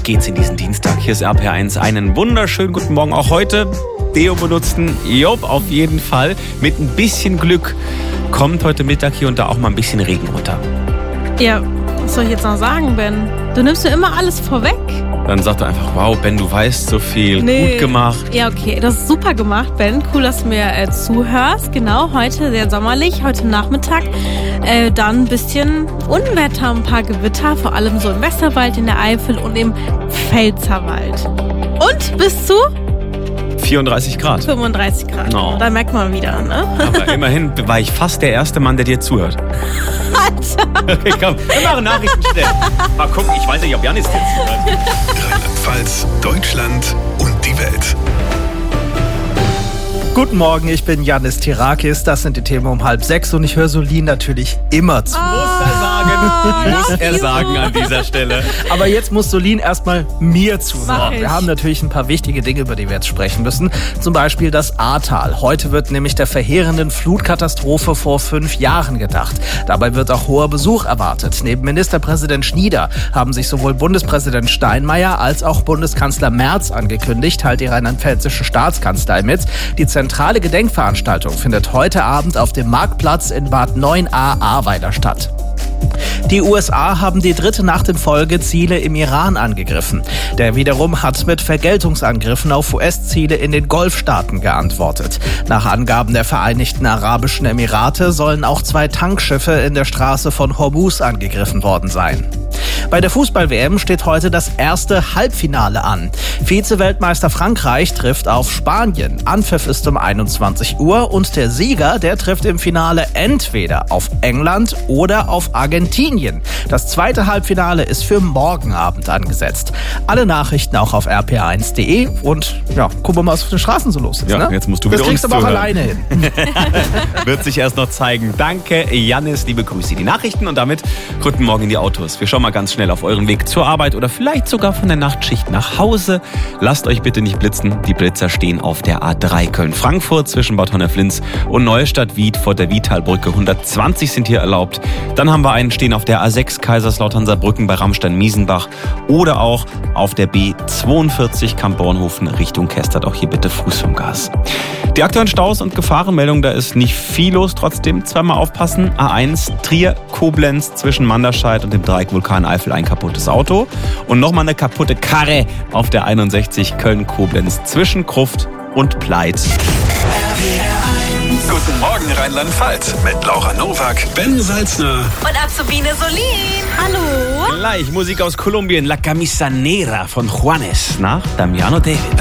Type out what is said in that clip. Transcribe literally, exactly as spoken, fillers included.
geht's in diesen Dienstag. Hier ist R P R eins. Einen wunderschönen guten Morgen auch heute. Deo benutzten, Job auf jeden Fall. Mit ein bisschen Glück kommt heute Mittag hier und da auch mal ein bisschen Regen runter. Ja, was soll ich jetzt noch sagen, Ben? Du nimmst mir immer alles vorweg. Dann sagt er einfach, wow, Ben, du weißt so viel, nee. Gut gemacht. Ja, okay, das ist super gemacht, Ben. Cool, dass du mir äh, zuhörst. Genau, heute sehr sommerlich, heute Nachmittag. Äh, dann ein bisschen Unwetter, ein paar Gewitter, vor allem so im Westerwald, in der Eifel und im Pfälzerwald. Und, bis zu? vierunddreißig Grad. fünfunddreißig Grad. Oh. Da merkt man wieder, ne? Aber immerhin war ich fast der erste Mann, der dir zuhört. Alter! Okay, komm, wir machen Nachrichten schnell. Mal gucken, ich weiß nicht, ob Janis jetzt zuhört. Rheinland-Pfalz, Deutschland und die Welt. Guten Morgen, ich bin Janis Tirakis. Das sind die Themen um halb sechs und ich höre Solin natürlich immer zu. Muss er sagen, muss er sagen an dieser Stelle. Aber jetzt muss Solin erstmal mir zuhören. ich. Wir haben natürlich ein paar wichtige Dinge, über die wir jetzt sprechen müssen. Zum Beispiel das Ahrtal. Heute wird nämlich der verheerenden Flutkatastrophe vor fünf Jahren gedacht. Dabei wird auch hoher Besuch erwartet. Neben Ministerpräsident Schnieder haben sich sowohl Bundespräsident Steinmeier als auch Bundeskanzler Merz angekündigt, teilt die rheinland-pfälzische Staatskanzlei mit. Die zentrale Gedenkveranstaltung findet heute Abend auf dem Marktplatz in Bad neun a Ahrweiler statt. Die U S A haben die dritte Nacht in Folge Ziele im Iran angegriffen. Der wiederum hat mit Vergeltungsangriffen auf U S-Ziele in den Golfstaaten geantwortet. Nach Angaben der Vereinigten Arabischen Emirate sollen auch zwei Tankschiffe in der Straße von Hormuz angegriffen worden sein. Bei der Fußball-W M steht heute das erste Halbfinale an. Vize-Weltmeister Frankreich trifft auf Spanien. Anpfiff ist um einundzwanzig Uhr und der Sieger, der trifft im Finale entweder auf England oder auf Argentinien. Das zweite Halbfinale ist für morgen Abend angesetzt. Alle Nachrichten auch auf r p r eins punkt d e und ja, gucken wir mal, was auf den Straßen so los ist. Ja, ne? Jetzt musst du wieder das kriegst uns du aber auch zuhören. alleine hin. Wird sich erst noch zeigen. Danke, Janis, liebe Grüße. Die Nachrichten und damit guten Morgen in die Autos. Wir schauen mal ganz schnell auf euren Weg zur Arbeit oder vielleicht sogar von der Nachtschicht nach Hause. Lasst euch bitte nicht blitzen. Die Blitzer stehen auf der A drei Köln-Frankfurt zwischen Bad Honnef-Linz und Neustadt-Wied vor der Wietalbrücke. hundertzwanzig sind hier erlaubt. Dann haben wir einen stehen auf der A sechs Kaiserslautern-Saarbrücken bei Rammstein-Miesenbach oder auch auf der B zweiundvierzig Kamp-Bornhofen Richtung Kestert. Auch hier bitte Fuß vom Gas. Die aktuellen Staus und Gefahrenmeldungen, da ist nicht viel los. Trotzdem zweimal aufpassen. A eins Trier-Koblenz zwischen Manderscheid und dem Dreieck Vulkaneifel ein kaputtes Auto. Und nochmal eine kaputte Karre auf der einundsechzig Köln-Koblenz zwischen Kruft und Pleit. Guten Morgen Rheinland-Pfalz mit Laura Nowak, Ben Salzner Und Azubine Solin. Hallo. Gleich Musik aus Kolumbien, La Camisa Negra von Juanes nach Damiano David.